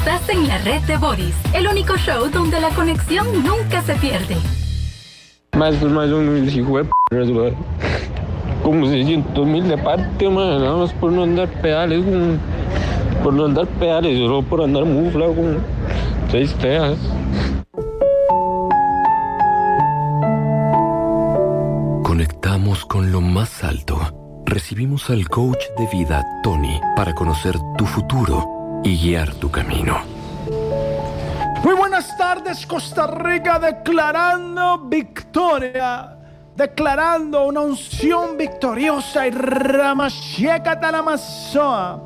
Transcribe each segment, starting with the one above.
Estás en la red de Boris, el único show donde la conexión nunca se pierde. Más un hijo de p***, como 600,000 de parte, man, nada más por no andar pedales, solo por andar mufla, con 6 teas. Conectamos con lo más alto. Recibimos al coach de vida, Tony, para conocer tu futuro y guiar tu camino. Muy buenas tardes, Costa Rica, declarando victoria, declarando una unción victoriosa y Ramashieka Talamazoa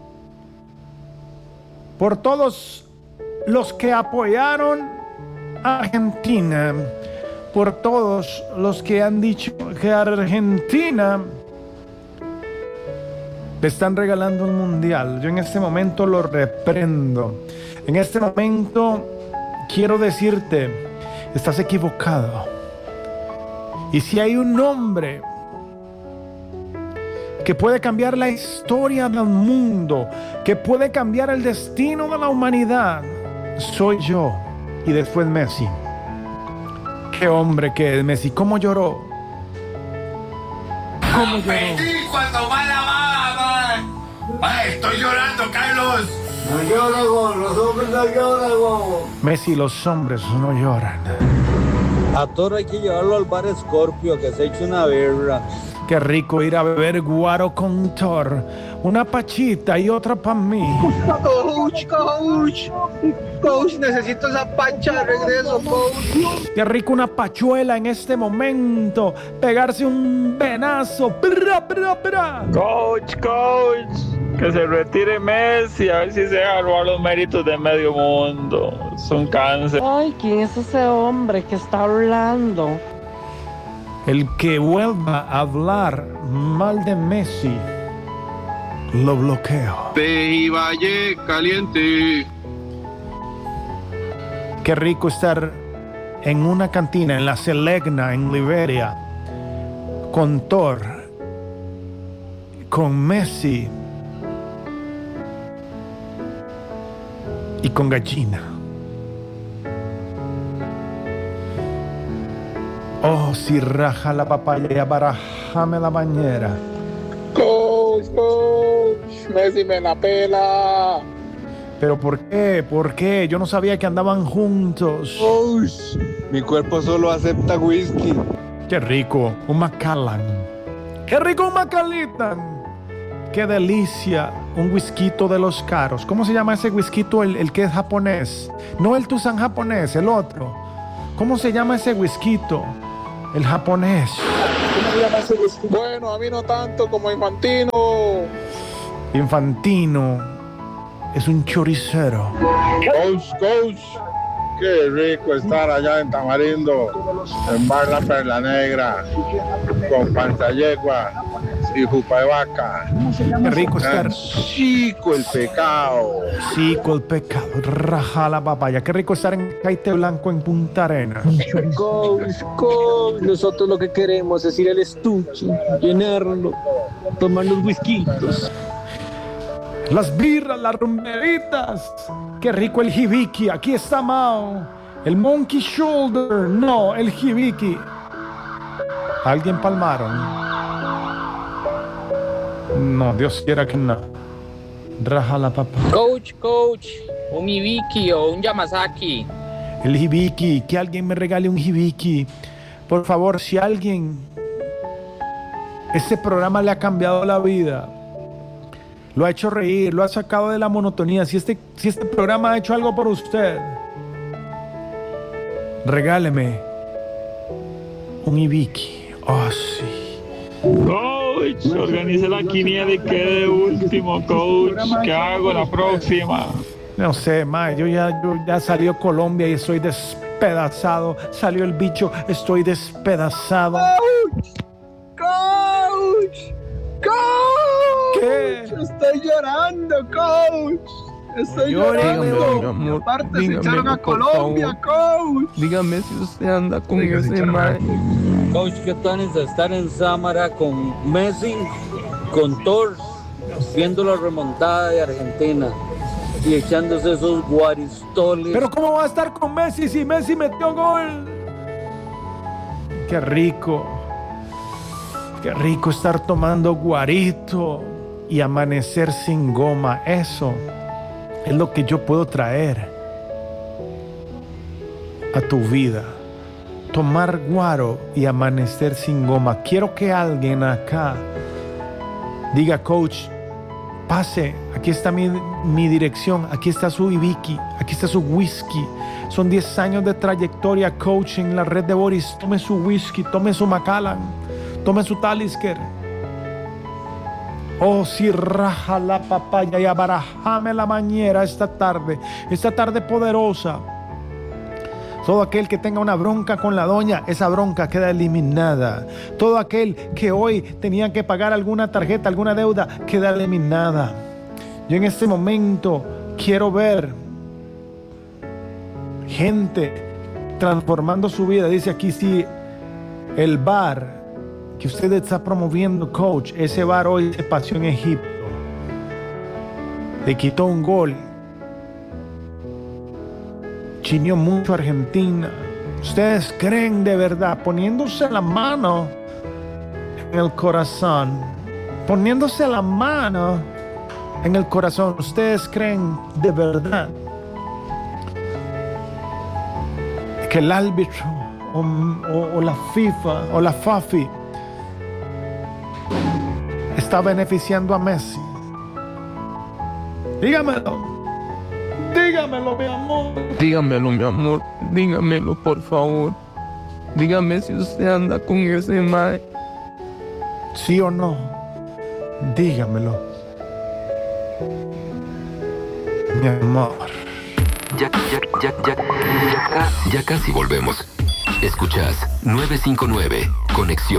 por todos los que apoyaron a Argentina, por todos los que han dicho que Argentina le están regalando un mundial. Yo en este momento lo reprendo. En este momento quiero decirte, estás equivocado. Y si hay un hombre que puede cambiar la historia del mundo, que puede cambiar el destino de la humanidad, soy yo. Y después Messi. Qué hombre que es Messi. ¿Cómo lloró? ¿Cómo lloró? Cuando va la baba, estoy llorando, Carlos. No lloran, los hombres no lloran. Messi, los hombres no lloran. A Toro hay que llevarlo al bar Scorpio, que se eche una birra. Qué rico ir a beber guaro con Thor. Una pachita y otra para mí. Coach, necesito esa pancha de regreso, coach. Qué rico una pachuela en este momento. Pegarse un venazo. Coach, que se retire Messi, a ver si se deja robar los méritos de medio mundo. Es un cáncer. Ay, ¿quién es ese hombre que está hablando? El que vuelva a hablar mal de Messi, lo bloqueo. Valle caliente. Qué rico estar en una cantina, en la Selegna, en Liberia, con Thor, con Messi y con Gallina. Oh, si raja la papaya, barajame la bañera. Coach, Messi me la pela. ¿Pero por qué? ¿Por qué? Yo no sabía que andaban juntos. Coach, mi cuerpo solo acepta whisky. Qué rico, un Macallan. Qué rico un Macallan. Qué delicia, un whisky de los caros. ¿Cómo se llama ese whisky, el que es japonés? No el Tucson japonés, el otro. ¿Cómo se llama ese whisky? El japonés. ¿Cómo se llama ese whisky? Bueno, a mí no tanto como Infantino. Infantino es un choricero. Coach, qué rico estar allá en Tamarindo, en Bar La Perla Negra, con panza yegua y jupa de vaca. Qué rico estar. Chico el pecado. Chico el pecado. Raja la papaya. Qué rico estar en Caite Blanco, en Punta Arenas. Coach, nosotros lo que queremos es ir al estuche, llenarlo, tomar los whiskitos. Las birras, las rumberitas. Qué rico el hibiki. Aquí está Mao. El monkey shoulder. No, el hibiki. ¿Alguien palmaron? No, Dios quiera que no. Raja la papa. Coach, un hibiki o un Yamazaki. El hibiki, que alguien me regale un hibiki. Por favor, si alguien... Este programa le ha cambiado la vida. Lo ha hecho reír, lo ha sacado de la monotonía. Si este programa ha hecho algo por usted, regáleme un hibiki. Oh, sí. Coach, organice la quiniela y quede último, coach. ¿Qué hago la próxima? No sé, ma, yo ya salió Colombia y estoy despedazado. Salió el bicho, estoy despedazado. Coach. ¿Qué? Estoy llorando, coach. Estoy llorando. Aparte se echaron a Colombia, coach. Dígame si usted anda con ese man. Coach, ¿qué tal es estar en Sámara con Messi, con Thor, viendo la remontada de Argentina? y echándose esos guaristoles. Pero ¿cómo va a estar con Messi si Messi metió gol? Qué rico. Qué rico estar tomando guarito y amanecer sin goma. Eso es lo que yo puedo traer a tu vida. Tomar guaro y amanecer sin goma. Quiero que alguien acá diga, coach, pase, aquí está mi dirección, aquí está su Ibiki, aquí está su whisky. Son 10 años de trayectoria, coach, en la red de Boris. Tome su whisky, tome su Macallan, tome su Talisker. Oh, si raja la papaya y abarajame la bañera esta tarde poderosa. Todo aquel que tenga una bronca con la doña, esa bronca queda eliminada. Todo aquel que hoy tenía que pagar alguna tarjeta, alguna deuda, queda eliminada. Yo en este momento quiero ver gente transformando su vida. Dice aquí, si el bar que usted está promoviendo, coach, ese bar hoy se pasó en Egipto. Le quitó un gol. Chineó mucho a Argentina. ¿Ustedes creen de verdad, poniéndose la mano en el corazón, poniéndose la mano en el corazón, ustedes creen de verdad que el árbitro o la FIFA o la FAFI está beneficiando a Messi? Dígamelo. Dígamelo, mi amor. Dígamelo, mi amor. Dígamelo, por favor. Dígame si usted anda con ese mae. ¿Sí o no? Dígamelo. Mi amor. Ya casi volvemos. Escuchas 959 Conexión.